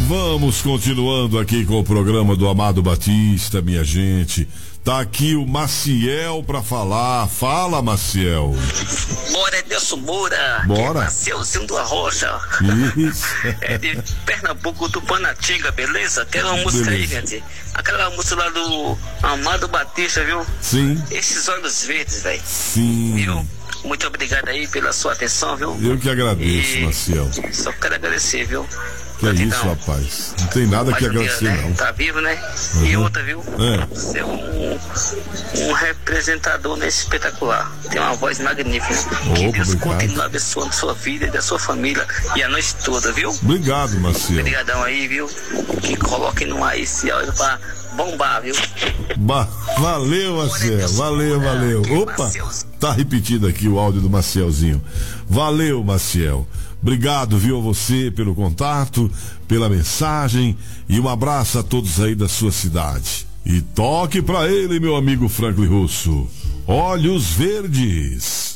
Vamos continuando aqui com o programa do Amado Batista, minha gente. Tá aqui o Maciel pra falar. Fala, Maciel. Bora, Edelson Moura. Bora. Macielzinho do Arrocha. Isso. É de Pernambuco, do Panatinga, beleza? Aquela música aí, gente. Aquela música lá do Amado Batista, viu? Sim. Esses olhos verdes, velho. Sim. Viu? Muito obrigado aí pela sua atenção, viu? Eu que agradeço, Maciel. Só quero agradecer, viu? Que é isso, rapaz. Não tem nada que agradecer, né? não. Tá vivo, né? Uhum. E outra, viu? Você é É. um representador, né, espetacular. Tem uma voz magnífica. Que Deus continue abençoando sua vida e da sua família e a nós toda, viu? Obrigado, Maciel. Obrigadão aí, viu? Que coloquem no ar esse áudio pra bombar, viu? Valeu, Maciel. Valeu. Opa, tá repetido aqui o áudio do Macielzinho. Valeu, Maciel. Obrigado, viu, a você pelo contato, pela mensagem e um abraço a todos aí da sua cidade. E toque pra ele, meu amigo Franklin Russo. Olhos Verdes.